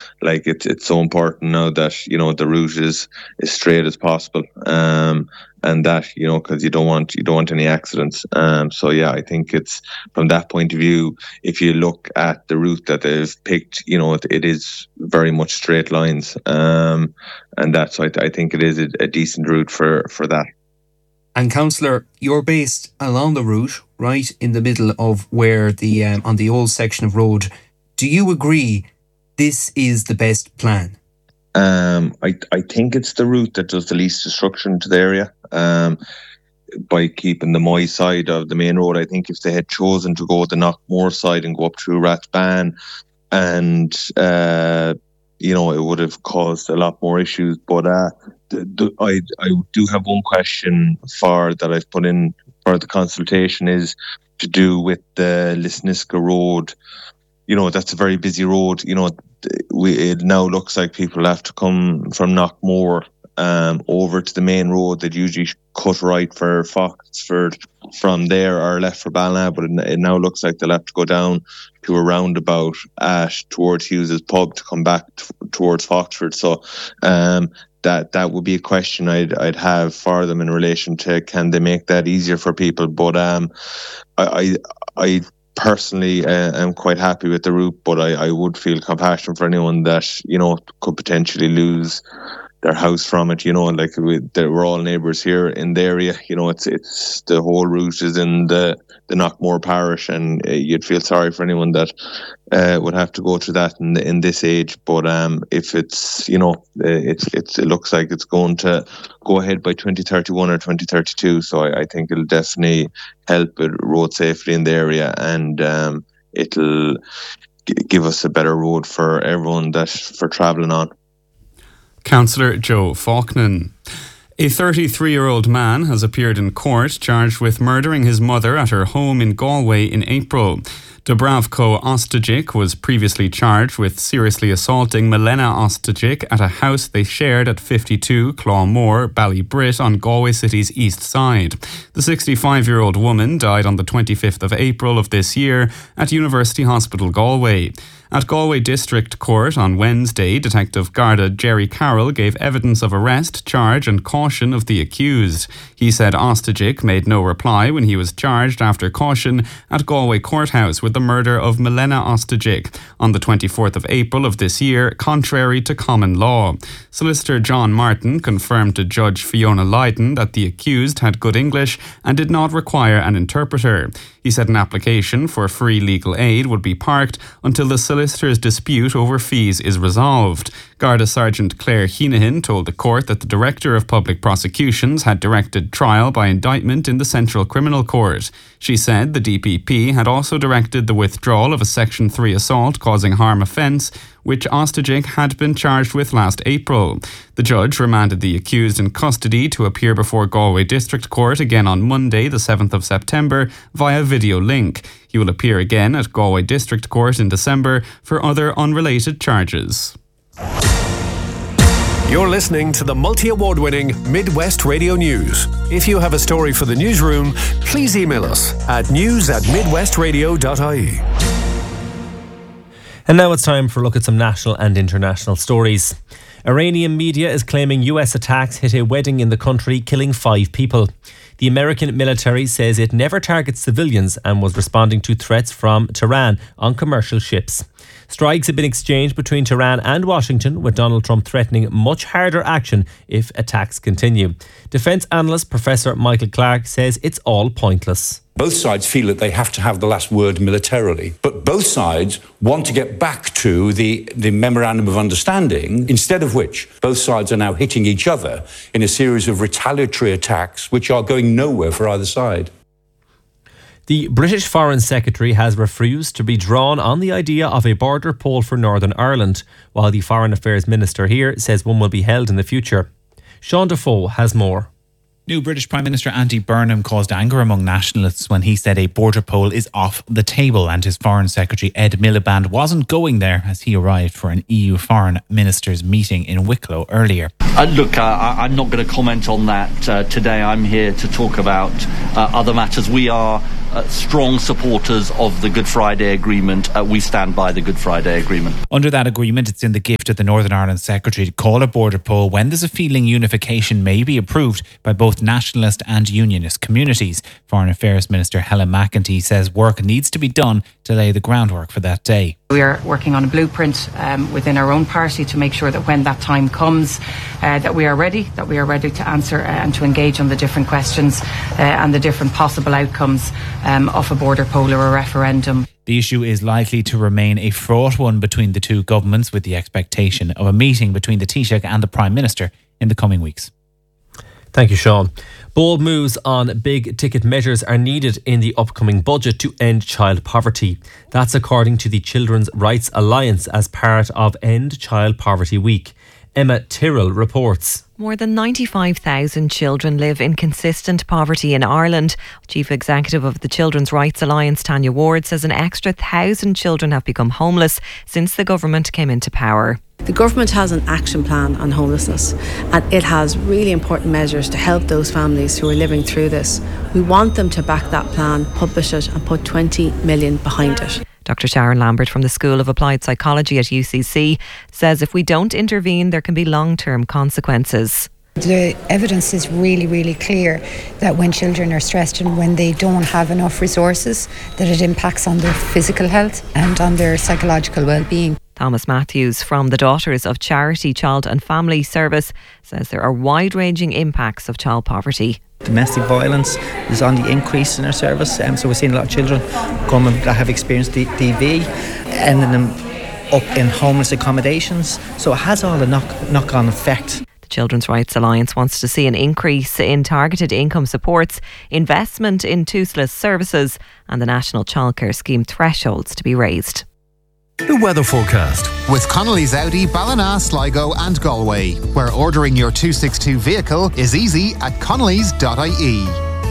like it's so important now that the route is as straight as possible, and that because you don't want any accidents. So yeah, I think it's from that point of view. If you look at the route that they've picked, it is very much straight lines, and that's I think it is a decent route for that. And Councillor, you're based along the route, right in the middle of where the on the old section of road. Do you agree this is the best plan? I think it's the route that does the least destruction to the area. By keeping the Moy side of the main road, I think if they had chosen to go the Knockmore side and go up through Rathban, and it would have caused a lot more issues. But I do have one question that I've put in for the consultation, is to do with the Lisniska road. That's a very busy road. It now looks like people have to come from Knockmore over to the main road. They'd usually cut right for Foxford from there, or left for Ballina, but it now looks like they'll have to go down to a roundabout towards Hughes's pub to come back towards Foxford. So that would be a question I'd have for them in relation to, can they make that easier for people? But I personally am quite happy with the route, but I would feel compassion for anyone that could potentially lose their house from it. We're all neighbours here in the area. It's the whole route is in the Knockmore parish, and you'd feel sorry for anyone that would have to go through that in this age. But if it's it looks like it's going to go ahead by 2031 or 2032, so I think it'll definitely help with road safety in the area, and it'll give us a better road for everyone for travelling on. Councillor Joe Faulkner. A 33-year-old man has appeared in court charged with murdering his mother at her home in Galway in April. Dubravko Ostajic was previously charged with seriously assaulting Milena Ostajic at a house they shared at 52 Clawmore, Ballybrit on Galway City's east side. The 65-year-old woman died on the 25th of April of this year at University Hospital Galway. At Galway District Court on Wednesday, Detective Garda Jerry Carroll gave evidence of arrest, charge and caution of the accused. He said Ostajic made no reply when he was charged after caution at Galway Courthouse with the murder of Milena Ostajic on the 24th of April of this year, contrary to common law. Solicitor John Martin confirmed to Judge Fiona Lydon that the accused had good English and did not require an interpreter. He said an application for free legal aid would be parked until the solicitor's dispute over fees is resolved. Garda Sergeant Claire Heenahan told the court that the Director of Public Prosecutions had directed trial by indictment in the Central Criminal Court. She said the DPP had also directed the withdrawal of a Section 3 assault causing harm offence, which Ostajic had been charged with last April. The judge remanded the accused in custody to appear before Galway District Court again on Monday, the 7th of September, via video link. He will appear again at Galway District Court in December for other unrelated charges. You're listening to the multi-award-winning Midwest Radio News. If you have a story for the newsroom, please email us at news@midwestradio.ie. And now it's time for a look at some national and international stories. Iranian media is claiming US attacks hit a wedding in the country, killing 5 people. The American military says it never targets civilians and was responding to threats from Tehran on commercial ships. Strikes have been exchanged between Tehran and Washington, with Donald Trump threatening much harder action if attacks continue. Defence analyst Professor Michael Clark says it's all pointless. Both sides feel that they have to have the last word militarily, but both sides want to get back to the memorandum of understanding, instead of which both sides are now hitting each other in a series of retaliatory attacks which are going nowhere for either side. The British Foreign Secretary has refused to be drawn on the idea of a border poll for Northern Ireland, while the Foreign Affairs Minister here says one will be held in the future. Sean Defoe has more. New British Prime Minister Andy Burnham caused anger among nationalists when he said a border poll is off the table, and his Foreign Secretary Ed Miliband wasn't going there as he arrived for an EU Foreign Ministers meeting in Wicklow earlier. I'm not going to comment on that today. I'm here to talk about other matters. We are strong supporters of the Good Friday Agreement. We stand by the Good Friday Agreement. Under that agreement, it's in the gift of the Northern Ireland Secretary to call a border poll when there's a feeling unification may be approved by both nationalist and unionist communities. Foreign Affairs Minister Helen McEntee says work needs to be done to lay the groundwork for that day. We are working on a blueprint within our own party to make sure that when that time comes, that we are ready to answer and to engage on the different questions and the different possible outcomes of a border poll or a referendum. The issue is likely to remain a fraught one between the two governments, with the expectation of a meeting between the Taoiseach and the Prime Minister in the coming weeks. Thank you, Sean. Bold moves on big ticket measures are needed in the upcoming budget to end child poverty. That's according to the Children's Rights Alliance as part of End Child Poverty Week. Emma Tyrrell reports. More than 95,000 children live in consistent poverty in Ireland. Chief Executive of the Children's Rights Alliance, Tanya Ward, says an extra 1,000 children have become homeless since the government came into power. The government has an action plan on homelessness, and it has really important measures to help those families who are living through this. We want them to back that plan, publish it and put 20 million behind it. Dr. Sharon Lambert from the School of Applied Psychology at UCC says if we don't intervene, there can be long-term consequences. The evidence is really clear that when children are stressed and when they don't have enough resources, that it impacts on their physical health and on their psychological well-being. Thomas Matthews from the Daughters of Charity Child and Family Service says there are wide-ranging impacts of child poverty. Domestic violence is on the increase in our service, so we're seeing a lot of children coming that have experienced DV, ending them up in homeless accommodations, so it has all a knock-on effect. The Children's Rights Alliance wants to see an increase in targeted income supports, investment in toothless services and the National Childcare Scheme thresholds to be raised. The weather forecast with Connolly's Audi, Ballina, Sligo and Galway, where ordering your 262 vehicle is easy at connellys.ie.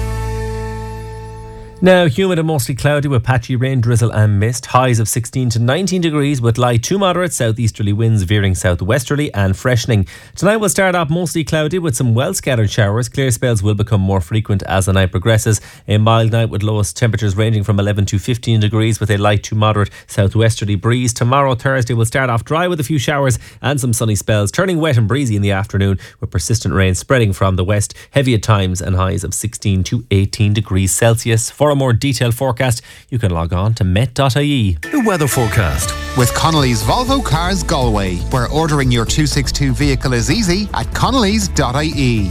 Now, humid and mostly cloudy with patchy rain, drizzle and mist. Highs of 16 to 19 degrees with light to moderate southeasterly winds veering southwesterly and freshening. Tonight will start off mostly cloudy with some well-scattered showers. Clear spells will become more frequent as the night progresses. A mild night with lowest temperatures ranging from 11 to 15 degrees with a light to moderate southwesterly breeze. Tomorrow, Thursday, will start off dry with a few showers and some sunny spells, turning wet and breezy in the afternoon with persistent rain spreading from the west. Heavy at times and highs of 16 to 18 degrees Celsius. For a more detailed forecast, you can log on to met.ie. The weather forecast with Connolly's Volvo Cars Galway, where ordering your 262 vehicle is easy at connellys.ie.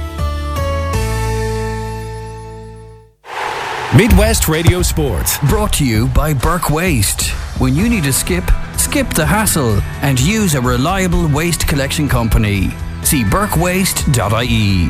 Midwest Radio Sport. Brought to you by Burke Waste. When you need a skip the hassle and use a reliable waste collection company. See burkewaste.ie.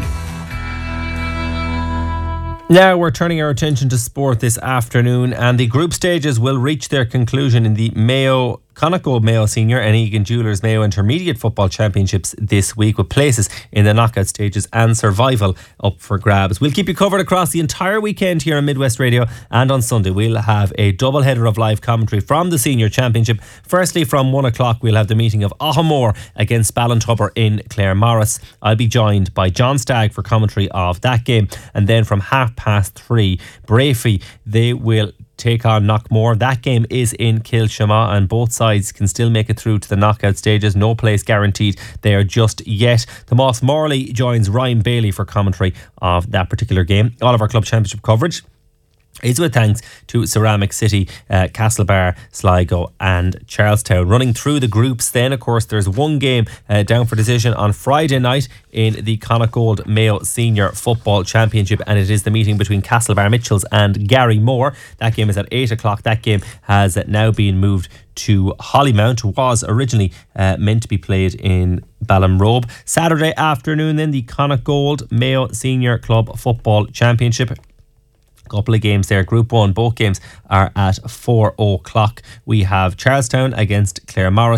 Now we're turning our attention to sport this afternoon, and the group stages will reach their conclusion in the Connacht Mayo Senior and Egan Jewellers Mayo Intermediate Football Championships this week, with places in the knockout stages and survival up for grabs. We'll keep you covered across the entire weekend here on Midwest Radio, and on Sunday we'll have a double header of live commentary from the Senior Championship. Firstly, from 1 o'clock we'll have the meeting of Ahamore against Ballintubber in Claremorris. I'll be joined by John Stagg for commentary of that game, and then from 3:30 Brafey, they will take on Knockmore. That game is in Kilshama, and both sides can still make it through to the knockout stages. No place guaranteed there just yet. The Moss Morley joins Ryan Bailey for commentary of that particular game. All of our club championship coverage is with thanks to Ceramic City, Castlebar, Sligo and Charlestown. Running through the groups then, of course, there's one game down for decision on Friday night in the Connacht Mayo Senior Football Championship, and it is the meeting between Castlebar Mitchells and Gary Moore. That game is at 8 o'clock. That game has now been moved to Hollymount, was originally meant to be played in Ballinrobe. Saturday afternoon then, the Connacht Mayo Senior Club Football Championship. Couple of games there. Group 1, both games are at 4 o'clock. We have Charlestown against Claremorris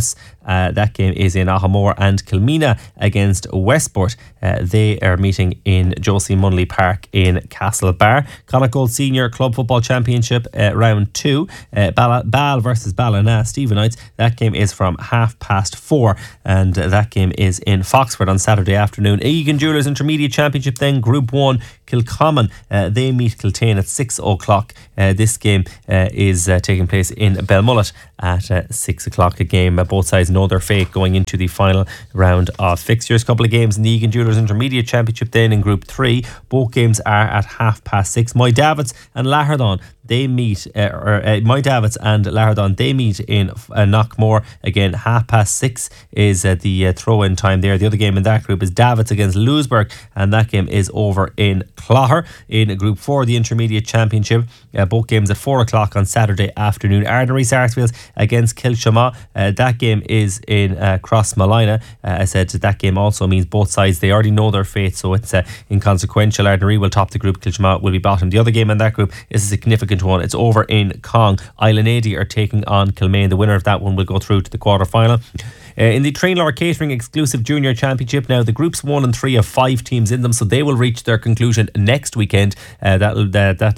That game is in Ahamore, and Kilmina against Westport. They are meeting in Josie Munley Park in Castlebar. Connacht Gold Senior Club Football Championship round 2. Ball versus Ballina, Stephenites. That game is from 4:30, and that game is in Foxford on Saturday afternoon. Egan Jewellers Intermediate Championship then, Group 1, Kilcommon. They meet Kiltane at 6 o'clock. This game is taking place in Belmullet at 6 o'clock. A game both sides know their fate going into the final round of fixtures. Couple of games in the Egan Jewellers Intermediate Championship then in Group 3. Both games are at 6:30. My Davids and Lahardon, they meet, My Davids and Lahardon, they meet in Knockmore. Again, 6:30 is the throw-in time there. The other game in that group is Davids against Lewisburg, and that game is over in Clogher. In Group 4, the Intermediate Championship, both games at 4 o'clock on Saturday afternoon. Ardnary Sarsfields against Kilshama. That game is in Crossmalina. I said that game also means both sides, they already know their fate, so it's inconsequential. Ardnary will top the group, Kilshama will be bottom. The other game in that group is a significant one. It's over in Cong. Islandady are taking on Kilmaine. The winner of that one will go through to the quarter-final. In the Trainlaw Catering Exclusive Junior Championship, now the groups 1 and 3 have 5 teams in them, so they will reach their conclusion next weekend. That'll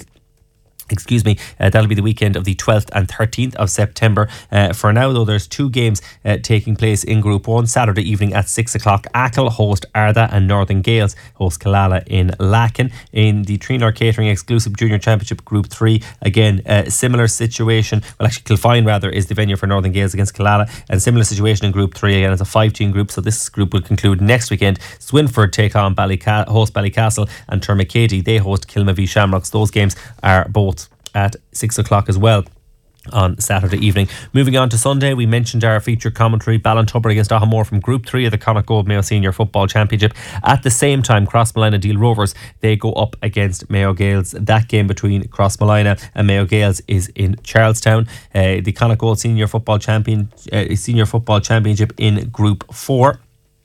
be the weekend of the 12th and 13th of September. For now, though, there's 2 games taking place in Group 1. Saturday evening at 6 o'clock, Achill host Arda and Northern Gales host Killala in Lacken. In the Trainlaw Catering Exclusive Junior Championship Group 3, again, similar situation. Well, actually, Kilfine, rather, is the venue for Northern Gales against Killala. And similar situation in Group 3. Again, it's a 5-team group, so this group will conclude next weekend. Swinford take on host Ballycastle, and Termacady, they host Kilma v Shamrocks. Those games are both at 6 o'clock as well on Saturday evening. Moving on to Sunday, we mentioned our feature commentary, Ballintubber against Ahamore from Group 3 of the Connacht Gold Mayo Senior Football Championship. At the same time, Crossmalina Deal Rovers, they go up against Mayo Gales. That game between Crossmalina and Mayo Gales is in Charlestown. The Connacht Gold Senior Football Championship in Group 4.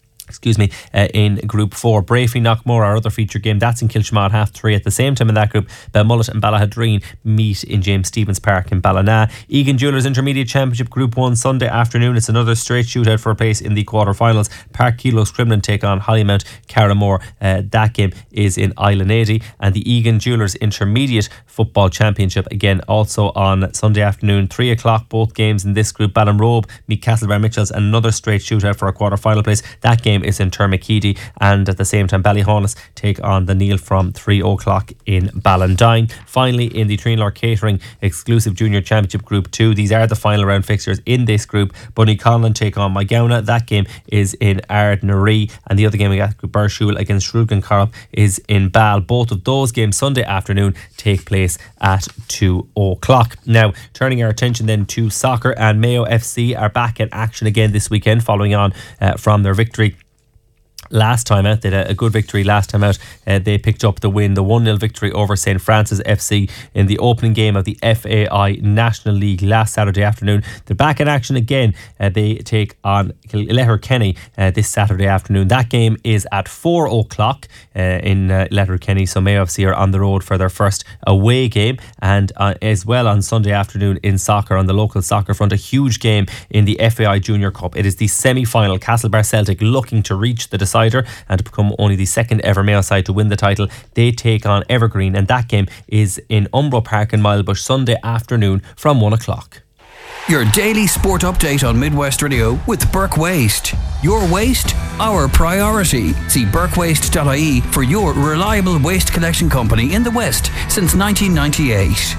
In Group 4, Brafey Knockmore, our other feature game, that's in Kilshama at 3:30. At the same time in that group, Belmullet and Ballahadreen meet in James Stephens Park in Ballina. Egan Jewellers Intermediate Championship Group 1, Sunday afternoon. It's another straight shootout for a place in the quarter-finals. Park Kilos Crimlin take on Hollymount Carramore. That game is in Islandady. And the Egan Jewellers Intermediate Football Championship, again, also on Sunday afternoon, 3 o'clock, both games in this group. Ballinrobe meet Castlebar Mitchells, another straight shootout for a quarter-final place. That game is in Termacady, and at the same time Ballyhaunis take on the Neil from 3 o'clock in Ballandine. Finally, in the Trainlaw Catering Exclusive Junior Championship Group 2, these are the final round fixtures in this group. Bunnyconlon take on Mygouna. That game is in Ardnary, and the other game we got, Burshul against Shrewgan Corrup, is in Ball. Both of those games Sunday afternoon take place at 2 o'clock. Now, turning our attention then to soccer, and Mayo FC are back in action again this weekend following on from their victory last time out. They had a good victory last time out. They picked up the win, the 1-0 victory over St. Francis FC in the opening game of the FAI National League last Saturday afternoon. They're back in action again. They take on Letterkenny this Saturday afternoon. That game is at 4 o'clock in Letterkenny, so Mayo FC are on the road for their first away game. And as well on Sunday afternoon in soccer, on the local soccer front, a huge game in the FAI Junior Cup. It is the semi-final. Castlebar Celtic looking to reach the decider and to become only the second ever Mayo side to win the title. They take on Evergreen, and that game is in Umbro Park in Milebush Sunday afternoon from 1 o'clock. Your daily sport update on Midwest Radio with Burke Waste. Your waste, our priority. See burkewaste.ie for your reliable waste collection company in the West since 1998.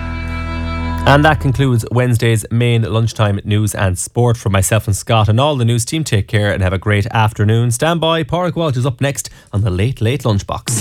And that concludes Wednesday's main lunchtime news and sport. From myself and Scott and all the news team, take care and have a great afternoon. Stand by, Pádraig Walsh is up next on the Late Late Lunchbox.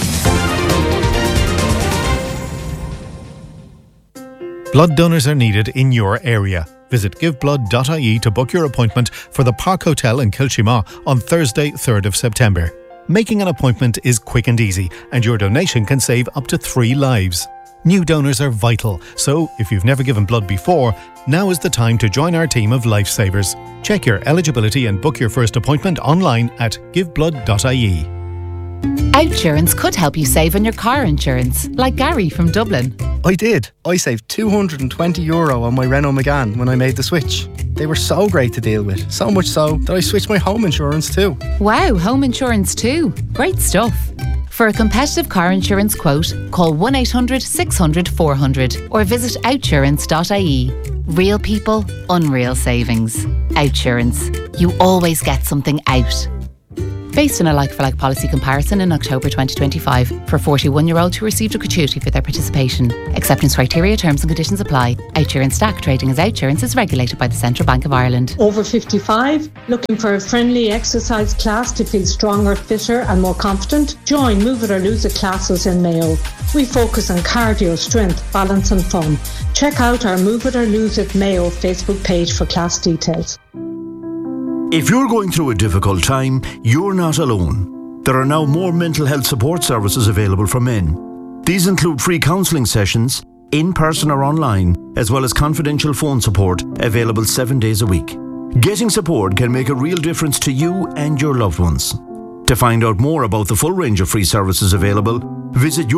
Blood donors are needed in your area. Visit giveblood.ie to book your appointment for the Park Hotel in Kilshima on Thursday, 3rd of September. Making an appointment is quick and easy, and your donation can save up to 3 lives. New donors are vital, so if you've never given blood before, now is the time to join our team of lifesavers. Check your eligibility and book your first appointment online at giveblood.ie. Outsurance could help you save on your car insurance, like Gary from Dublin. I did. I saved €220 on my Renault Megane when I made the switch. They were so great to deal with. So much so that I switched my home insurance too. Wow, home insurance too. Great stuff. For a competitive car insurance quote, call 1800 600 400 or visit outsurance.ie. Real people, unreal savings. Outsurance. You always get something out. Based on a like-for-like policy comparison in October 2025 for 41-year-olds who received a gratuity for their participation. Acceptance criteria, terms and conditions apply. Outsurance DAC trading as Outsurance is regulated by the Central Bank of Ireland. Over 55, looking for a friendly exercise class to feel stronger, fitter and more confident? Join Move It or Lose It classes in Mayo. We focus on cardio, strength, balance and fun. Check out our Move It or Lose It Mayo Facebook page for class details. If you're going through a difficult time, you're not alone. There are now more mental health support services available for men. These include free counselling sessions, in person or online, as well as confidential phone support available 7 days a week. Getting support can make a real difference to you and your loved ones. To find out more about the full range of free services available, visit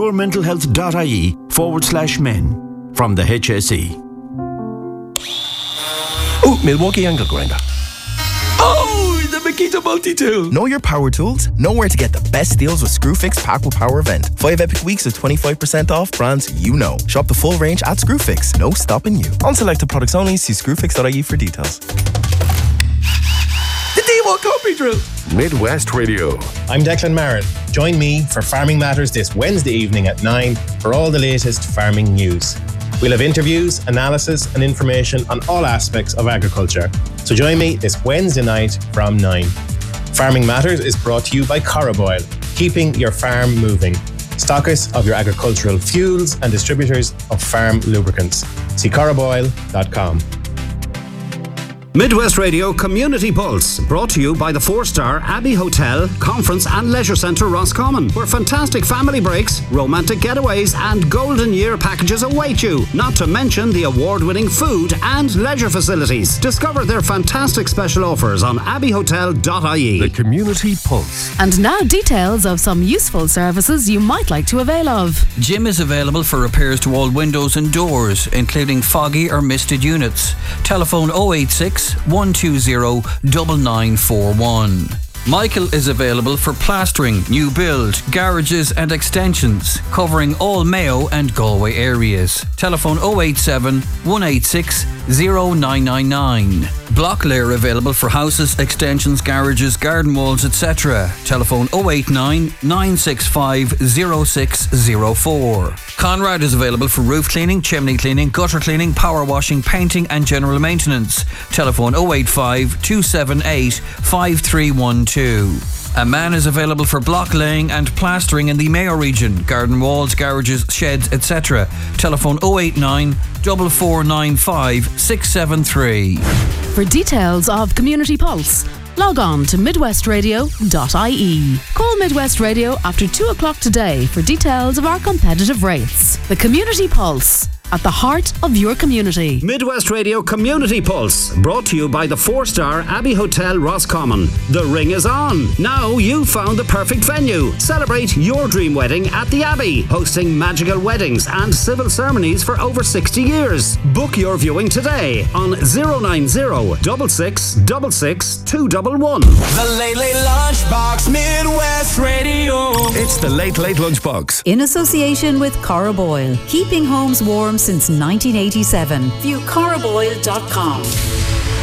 yourmentalhealth.ie/men from the HSE. Oh, Milwaukee angle grinder. Oh, the Makita multi-tool. Know your power tools? Know where to get the best deals with Screwfix Pack with Power event. 5 epic weeks of 25% off brands you know. Shop the full range at Screwfix. No stopping you. On selected products only. See screwfix.ie for details. The D1 Copy Drill. Midwest Radio. I'm Declan Marin. Join me for Farming Matters this Wednesday evening at 9 for all the latest farming news. We'll have interviews, analysis and information on all aspects of agriculture. So join me this Wednesday night from 9. Farming Matters is brought to you by Coroboil, keeping your farm moving. Stockists of your agricultural fuels and distributors of farm lubricants. See coroboil.com. Midwest Radio Community Pulse, brought to you by the 4-star Abbey Hotel, Conference and Leisure Centre Roscommon, where fantastic family breaks, romantic getaways and golden year packages await you, not to mention the award-winning food and leisure facilities. Discover their fantastic special offers on abbeyhotel.ie. The Community Pulse. And now details of some useful services you might like to avail of. Jim is available for repairs to all windows and doors, including foggy or misted units. Telephone 086 120 9941. Michael is available for plastering, new build, garages and extensions, covering all Mayo and Galway areas. Telephone 087 186 0999. Block layer available for houses, extensions, garages, garden walls, etc. Telephone 089 965 0604. Conrad is available for roof cleaning, chimney cleaning, gutter cleaning, power washing, painting and general maintenance. Telephone 085 278 5312. A man is available for block laying and plastering in the Mayo region, garden walls, garages, sheds, etc. Telephone 089 4495 673. For details of Community Pulse, log on to midwestradio.ie. Call Midwest Radio after 2 o'clock today for details of our competitive rates. The Community Pulse, at the heart of your community. Midwest Radio Community Pulse, brought to you by the 4-star Abbey Hotel Roscommon. The ring is on. Now you've found the perfect venue. Celebrate your dream wedding at the Abbey, hosting magical weddings and civil ceremonies for over 60 years. Book your viewing today on 090 6666 211. The Late Late Lunchbox, Midwest Radio. It's the Late Late Lunchbox. In association with Coroboil, keeping homes warm since 1987. View coroboil.com.